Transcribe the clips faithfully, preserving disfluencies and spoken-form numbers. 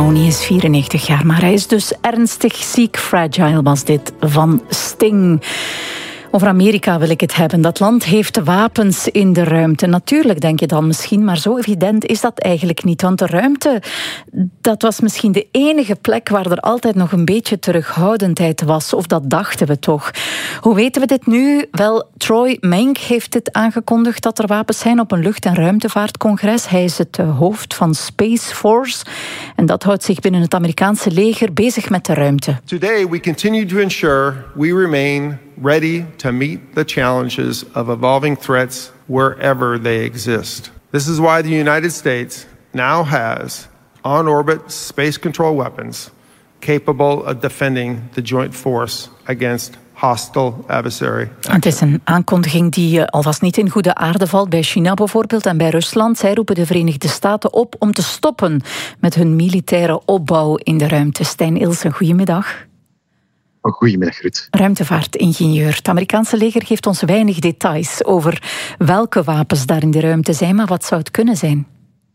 Mahoney is vierennegentig jaar, maar hij is dus ernstig ziek. Fragile was dit van Sting. Over Amerika wil ik het hebben. Dat land heeft wapens in de ruimte. Natuurlijk denk je dan misschien, maar zo evident is dat eigenlijk niet. Want de ruimte, dat was misschien de enige plek waar er altijd nog een beetje terughoudendheid was. Of dat dachten we toch. Hoe weten we dit nu? Wel, Troy Menk heeft dit aangekondigd dat er wapens zijn op een lucht- en ruimtevaartcongres. Hij is het hoofd van Space Force. En dat houdt zich binnen het Amerikaanse leger bezig met de ruimte. Today we continue to ensure we remain ready to meet the challenges of evolving threats wherever they exist. This is why the United States now has on-orbit space control weapons capable of defending the joint force against hostile adversary. Het is een aankondiging die alvast niet in goede aarde valt bij China bijvoorbeeld en bij Rusland. Zij roepen de Verenigde Staten op om te stoppen met hun militaire opbouw in de ruimte. Stijn Ilsen, goedemiddag. Goedemiddag, Ruud. Ruimtevaartingenieur. Het Amerikaanse leger geeft ons weinig details over welke wapens daar in de ruimte zijn, maar wat zou het kunnen zijn?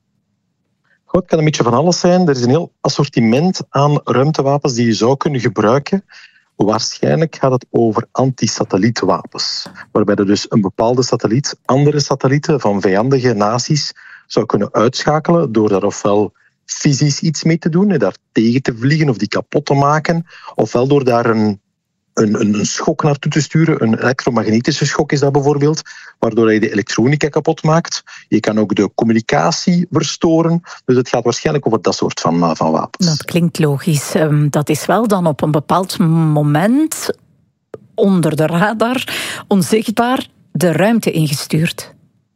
Goed, het kan een beetje van alles zijn. Er is een heel assortiment aan ruimtewapens die je zou kunnen gebruiken. Waarschijnlijk gaat het over anti-satellietwapens, waarbij er dus een bepaalde satelliet andere satellieten van vijandige naties zou kunnen uitschakelen door daar ofwel fysisch iets mee te doen, daar tegen te vliegen of die kapot te maken, ofwel door daar een, een, een schok naartoe te sturen. Een elektromagnetische schok is dat bijvoorbeeld, waardoor je de elektronica kapot maakt. Je kan ook de communicatie verstoren. Dus het gaat waarschijnlijk over dat soort van, van wapens. Dat klinkt logisch. Dat is wel dan op een bepaald moment onder de radar, onzichtbaar, de ruimte ingestuurd.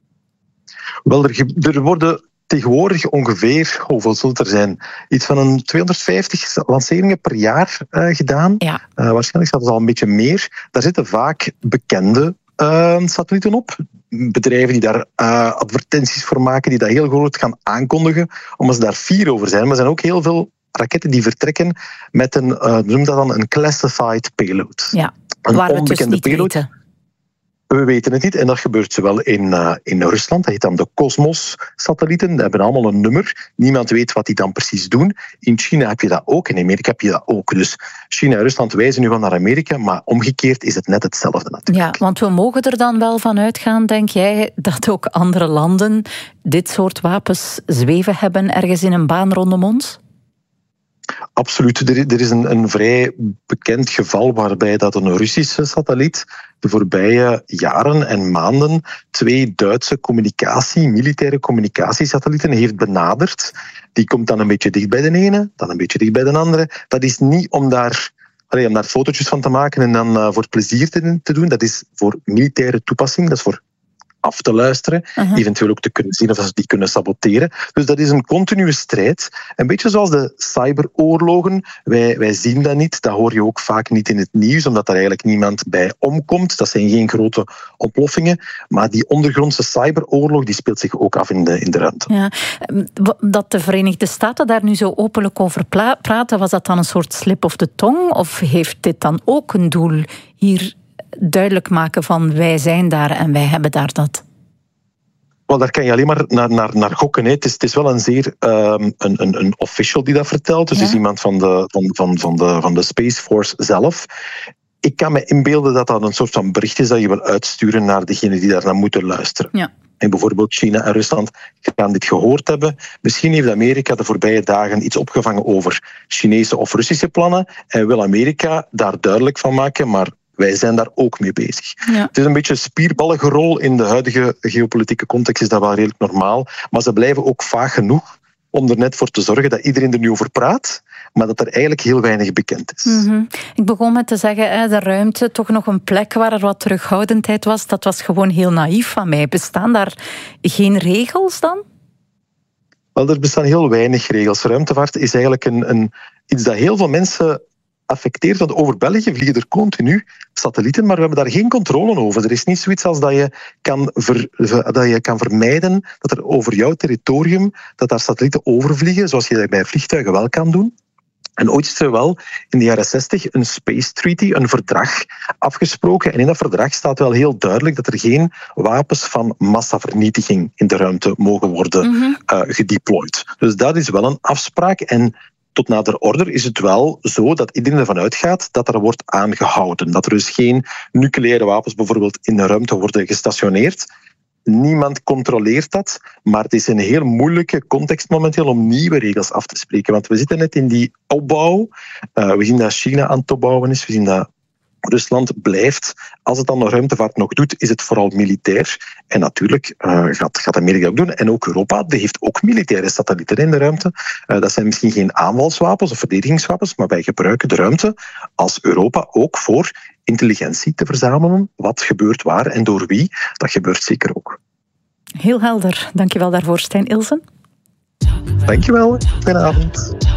Wel, er, er worden tegenwoordig ongeveer, hoeveel zullen het er zijn? Iets van een tweehonderdvijftig lanceringen per jaar uh, gedaan. Ja. Uh, waarschijnlijk staat het al een beetje meer. Daar zitten vaak bekende uh, satellieten op. Bedrijven die daar uh, advertenties voor maken, die dat heel groot gaan aankondigen, omdat ze daar fier over zijn. Maar er zijn ook heel veel raketten die vertrekken met een, uh, noem dat dan, een classified payload. Ja, een waar we het dus niet payload. weten. We weten het niet en dat gebeurt zowel in, uh, in Rusland, dat heet dan de Cosmos-satellieten, die hebben allemaal een nummer. Niemand weet wat die dan precies doen. In China heb je dat ook, in Amerika heb je dat ook. Dus China en Rusland wijzen nu van naar Amerika, maar omgekeerd is het net hetzelfde natuurlijk. Ja, want we mogen er dan wel van uitgaan, denk jij, dat ook andere landen dit soort wapens zweven hebben ergens in een baan rondom ons? Absoluut. Er is een, een vrij bekend geval waarbij dat een Russische satelliet de voorbije jaren en maanden twee Duitse communicatie, militaire communicatiesatellieten heeft benaderd. Die komt dan een beetje dicht bij de ene, dan een beetje dicht bij de andere. Dat is niet om daar, allee, om daar fotootjes van te maken en dan uh, voor plezier te, te doen. Dat is voor militaire toepassing, dat is voor af te luisteren, uh-huh. eventueel ook te kunnen zien of ze die kunnen saboteren. Dus dat is een continue strijd. Een beetje zoals de cyberoorlogen. Wij, wij zien dat niet, dat hoor je ook vaak niet in het nieuws, omdat er eigenlijk niemand bij omkomt. Dat zijn geen grote ontploffingen. Maar die ondergrondse cyberoorlog die speelt zich ook af in de, in de ruimte. Ja, dat de Verenigde Staten daar nu zo openlijk over praten, was dat dan een soort slip of de tong? Of heeft dit dan ook een doel hier duidelijk maken van wij zijn daar en wij hebben daar dat? Wel, daar kan je alleen maar naar, naar, naar gokken. Hè. Het, is, het is wel een zeer um, een, een, een official die dat vertelt. Dus ja. Het is iemand van de, van, van, van, de, van de Space Force zelf. Ik kan me inbeelden dat dat een soort van bericht is dat je wil uitsturen naar degenen die daar naar moeten luisteren. Ja. En bijvoorbeeld China en Rusland gaan dit gehoord hebben. Misschien heeft Amerika de voorbije dagen iets opgevangen over Chinese of Russische plannen en wil Amerika daar duidelijk van maken, maar wij zijn daar ook mee bezig. Ja. Het is een beetje een spierballengerol in de huidige geopolitieke context, is dat wel redelijk normaal. Maar ze blijven ook vaag genoeg om er net voor te zorgen dat iedereen er nu over praat, maar dat er eigenlijk heel weinig bekend is. Mm-hmm. Ik begon met te zeggen, de ruimte, toch nog een plek waar er wat terughoudendheid was. Dat was gewoon heel naïef van mij. Bestaan daar geen regels dan? Wel, er bestaan heel weinig regels. Ruimtevaart is eigenlijk een, een, iets dat heel veel mensen affecteert, want over België vliegen er continu satellieten, maar we hebben daar geen controle over. Er is niet zoiets als dat je kan, ver, dat je kan vermijden dat er over jouw territorium, dat daar satellieten overvliegen, zoals je dat bij vliegtuigen wel kan doen. En ooit is er wel in de jaren zestig een Space Treaty, een verdrag, afgesproken. En in dat verdrag staat wel heel duidelijk dat er geen wapens van massavernietiging in de ruimte mogen worden mm-hmm. uh, gedeployed. Dus dat is wel een afspraak. En tot nader order is het wel zo dat iedereen ervan uitgaat dat er wordt aangehouden. Dat er dus geen nucleaire wapens bijvoorbeeld in de ruimte worden gestationeerd. Niemand controleert dat, maar het is een heel moeilijke context momenteel om nieuwe regels af te spreken. Want we zitten net in die opbouw. Uh, we zien dat China aan het opbouwen is. We zien dat Rusland blijft. Als het dan de ruimtevaart nog doet, is het vooral militair. En natuurlijk uh, gaat, gaat Amerika ook doen. En ook Europa, die heeft ook militaire satellieten in de ruimte. Uh, dat zijn misschien geen aanvalswapens of verdedigingswapens, maar wij gebruiken de ruimte als Europa ook voor intelligentie te verzamelen. Wat gebeurt waar en door wie, dat gebeurt zeker ook. Heel helder. Dankjewel daarvoor, Stijn Ilsen. Dankjewel. Goedenavond.